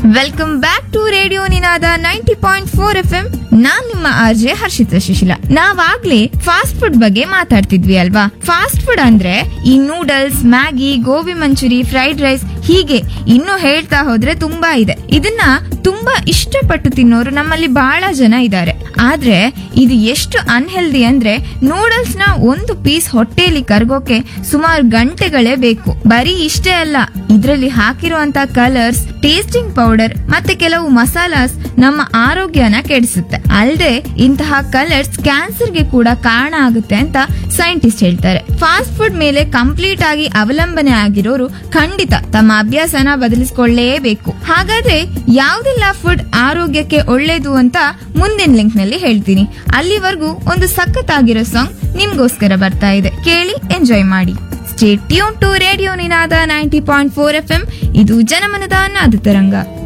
Welcome back to radio Ninada 90.4 FM. ನಾನ್ ನಿಮ್ಮ RJ Harshita Shishila. ನಾವಾಗ್ಲೇ fast food ಬಗ್ಗೆ ಮಾತಾಡ್ತಿದ್ವಿ ಅಲ್ವಾ. ಫಾಸ್ಟ್ ಫುಡ್ ಅಂದ್ರೆ ಈ noodles, Maggi, gobi manchurian, fried rice, ಹೀಗೆ ಇನ್ನು ಹೇಳ್ತಾ ಹೋದ್ರೆ ತುಂಬಾ ಇದೆ. ಇದನ್ನ ತುಂಬಾ ಇಷ್ಟಪಟ್ಟು ತಿನ್ನೋರು ನಮ್ಮಲ್ಲಿ ಬಹಳ ಜನ ಇದ್ದಾರೆ. ಆದ್ರೆ ಇದು ಎಷ್ಟು ಅನ್ಹೆಲ್ದಿ ಅಂದ್ರೆ ನೂಡಲ್ಸ್ ನ ಒಂದು ಪೀಸ್ ಹೊಟ್ಟೆಯಲ್ಲಿ ಕರ್ಗೋಕೆ ಸುಮಾರು ಗಂಟೆಗಳೇ ಬೇಕು. ಬರೀ ಇಷ್ಟೇ ಅಲ್ಲ, ಇದ್ರಲ್ಲಿ ಹಾಕಿರುವಂತ ಕಲರ್ಸ್, ಟೇಸ್ಟಿಂಗ್ ಪೌಡರ್ ಮತ್ತೆ ಕೆಲವು ಮಸಾಲಾಸ್ ನಮ್ಮ ಆರೋಗ್ಯನ ಕೆಡಿಸುತ್ತೆ. ಅಲ್ಲದೆ ಇಂತಹ ಕಲರ್ಸ್ ಕ್ಯಾನ್ಸರ್ಗೆ ಕೂಡ ಕಾರಣ ಆಗುತ್ತೆ ಅಂತ ಸೈಂಟಿಸ್ಟ್ ಹೇಳ್ತಾರೆ. ಫಾಸ್ಟ್ ಫುಡ್ ಮೇಲೆ ಕಂಪ್ಲೀಟ್ ಆಗಿ ಅವಲಂಬನೆ ಆಗಿರೋರು ಖಂಡಿತ ತಮ್ಮ ಅಭ್ಯಾಸನ ಬದಲಿಸಿಕೊಳ್ಳಲೇಬೇಕು. ಹಾಗಾದ್ರೆ ಯಾವ್ದೆಲ್ಲ ಫುಡ್ ಆರೋಗ್ಯಕ್ಕೆ ಒಳ್ಳೇದು ಅಂತ ಮುಂದಿನ ಲಿಂಕ್ ನಲ್ಲಿ ಹೇಳ್ತೀನಿ. ಅಲ್ಲಿವರೆಗೂ ಒಂದು ಸಖತ್ತಾಗಿರೋ ಸಾಂಗ್ ನಿಮ್ಗೋಸ್ಕರ ಬರ್ತಾ ಇದೆ, ಕೇಳಿ ಎಂಜಾಯ್ ಮಾಡಿ. Stay tune to radio Ninada 90.4 FM. ಇದು ಜನಮನದ ನಾದ ತರಂಗ.